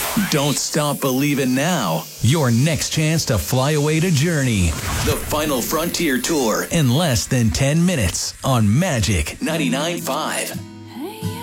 Don't stop believing now. Your next chance to fly away to Journey. The Final Frontier Tour in less than 10 minutes on Magic 99.5.